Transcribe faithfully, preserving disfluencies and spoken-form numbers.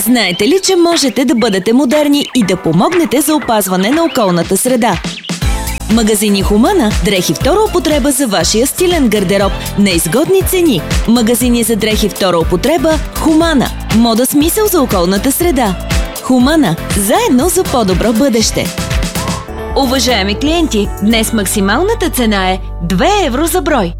Знаете ли, че можете да бъдете модерни и да помогнете за опазване на околната среда? Магазини Хумана – дрехи втора употреба за вашия стилен гардероб на изгодни цени. Магазини за дрехи втора употреба Хумана. Мода с мисъл за околната среда. Хумана – заедно за по-добро бъдеще. Уважаеми клиенти, днес максималната цена е две евро за брой.